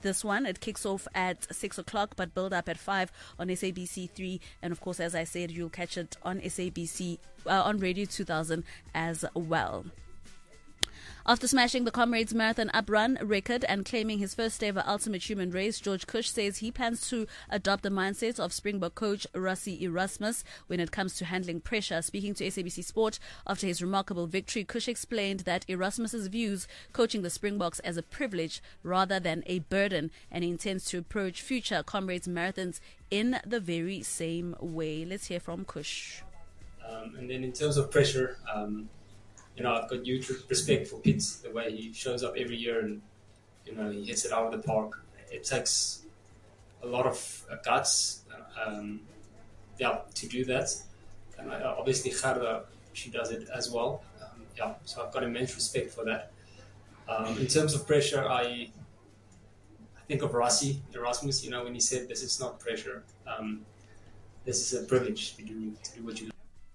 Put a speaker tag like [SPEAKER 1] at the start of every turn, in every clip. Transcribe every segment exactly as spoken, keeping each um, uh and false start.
[SPEAKER 1] this one. It kicks off at six o'clock, but build up at five on S A B C three. And of course, as I said, you'll catch it on S A B C, uh, on Radio two thousand as well. After smashing the Comrades Marathon Uprun record and claiming his first ever Ultimate Human race, George Cush says he plans to adopt the mindset of Springbok coach Rassie Erasmus when it comes to handling pressure. Speaking to S A B C Sport after his remarkable victory, Cush explained that Erasmus's views coaching the Springboks as a privilege rather than a burden, and he intends to approach future Comrades Marathons in the very same way. Let's hear from Cush.
[SPEAKER 2] Um, and then in terms of pressure, um, you know, I've got huge respect for Pitts, the way he shows up every year and, you know, he hits it out of the park. It takes a lot of uh, guts, um, yeah, to do that. And uh, obviously, Gerda, she does it as well. Um, yeah, so I've got immense respect for that. Um, in terms of pressure, I, I think of Rassie Erasmus, you know, when he said, this is not pressure. Um, this is a privilege to do, to do what you do.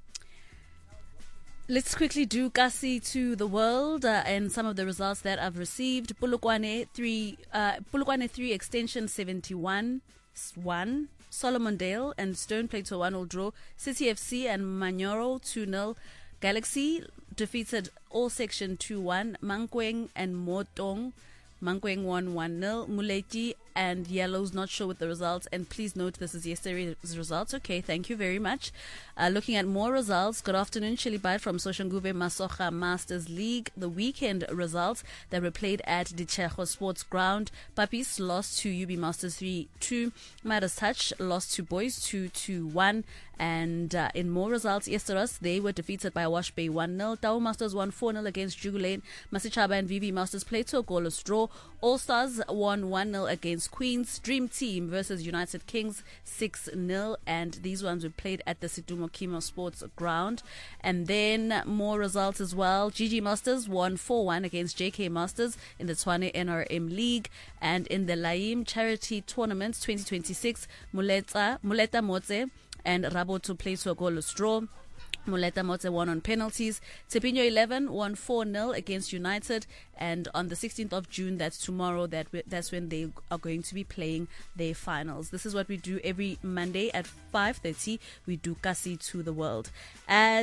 [SPEAKER 1] Let's quickly do Kasi to the world uh, and some of the results that I've received. Polokwane three, uh, Polokwane three extension seventy-one, one. Solomon Dale and Stone played to a one-all draw. City F C and Manyoro two nil. Galaxy defeated All Section two one. Mankweng and Motong. Mankweng won one nil. Muleti and Yellows not sure with the results. And please note this is yesterday's results. Okay, thank you very much. Uh, looking at more results. Good afternoon, Chili Bite from Soshangube Masocha Masters League. The weekend results that were played at Dichejo Sports Ground. Papis lost to U B Masters three two. Midas Touch lost to Boys two two one. And uh, in more results, Esteros, they were defeated by Wash Bay one nil. Tau Masters won four nil against Jugulane. Masichaba and V V Masters played to a goalless draw. All Stars won one nil against Queens. Dream Team versus United Kings six nil. And these ones were played at the Sidumo Kimo Sports Ground. And then more results as well. G G Masters won four one against J K Masters in the Tshwane N R M League. And in the Laim Charity Tournament twenty twenty-six, Muleta, Muleta Motse and Raboto played to a goalless draw. Muleta Motse won on penalties. Tepinho eleven won four nil against United. And on the sixteenth of June, that's tomorrow, that that's when they are going to be playing their finals. This is what we do every Monday at five thirty. We do Kasi to the world. At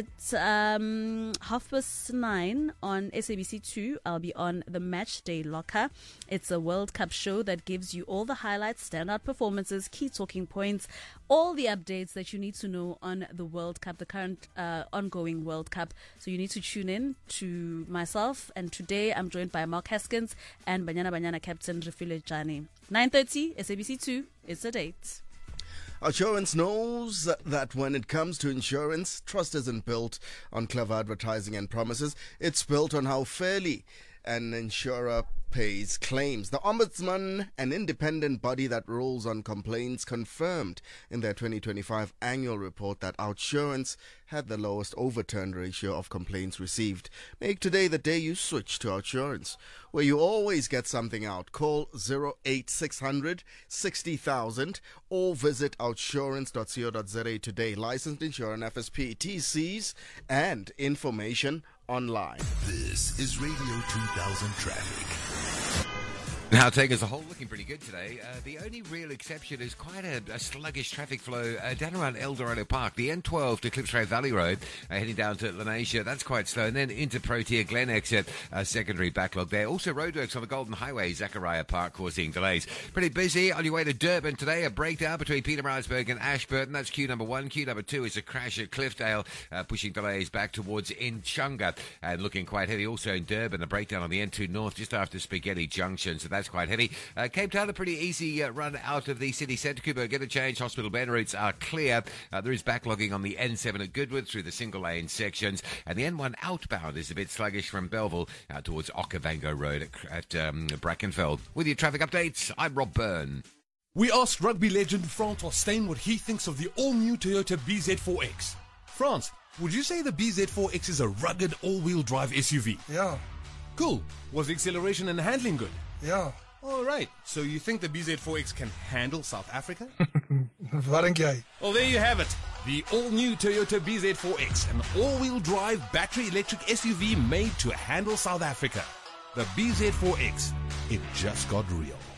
[SPEAKER 1] um, half past nine on S A B C two, I'll be on the Match Day Locker. It's a World Cup show that gives you all the highlights, standout performances, key talking points, all the updates that you need to know on the World Cup, the current uh, ongoing World Cup. So you need to tune in to myself. And today I'm joined by Mark Haskins and Banyana Banyana captain Refile Jani. nine thirty, S A B C two, it's a date.
[SPEAKER 3] Assurance knows that when it comes to insurance, trust isn't built on clever advertising and promises. It's built on how fairly an insurer pays claims. The Ombudsman, an independent body that rules on complaints, confirmed in their twenty twenty-five annual report that Outsurance had the lowest overturn ratio of complaints received. Make today the day you switch to Outsurance, where you always get something out. Call zero eight six hundred sixty thousand or visit outsurance dot co dot za today. Licensed insurance, F S P, T Cs and information online.
[SPEAKER 4] This is Radio two thousand Traffic.
[SPEAKER 5] Now, take as a whole, looking pretty good today. Uh, the only real exception is quite a, a sluggish traffic flow uh, down around El Dorado Park. The N twelve to Klipsray Valley Road, uh, heading down to Lenasia, that's quite slow. And then into Protea Glen exit, uh, secondary backlog there. Also roadworks on the Golden Highway, Zachariah Park, causing delays. Pretty busy on your way to Durban today. A breakdown between Pietermaritzburg and Ashburton. That's queue number one. Queue number two is a crash at Cliffdale, uh, pushing delays back towards Inchunga. And looking quite heavy also in Durban. A breakdown on the N two North just after Spaghetti Junction, so that's quite heavy. Uh, Cape Town, a pretty easy uh, run out of the city centre. Kubo, get a change. Hospital Bend routes are clear. Uh, there is backlogging on the N seven at Goodwood through the single lane sections. And the N one outbound is a bit sluggish from Belleville uh, towards Okavango Road at, at um, Brackenfell. With your traffic updates, I'm Rob Byrne.
[SPEAKER 6] We asked rugby legend Francois Steyn what he thinks of the all-new Toyota B Z four X. France, would you say the B Z four X is a rugged all-wheel drive S U V?
[SPEAKER 7] Yeah.
[SPEAKER 6] Cool. Was the acceleration and handling good?
[SPEAKER 7] Yeah.
[SPEAKER 6] All right. So you think the B Z four X can handle South Africa?
[SPEAKER 7] Wat dink jy?
[SPEAKER 6] Well, there you have it. The all-new Toyota B Z four X, an all-wheel drive battery electric S U V made to handle South Africa. The B Z four X, it just got real.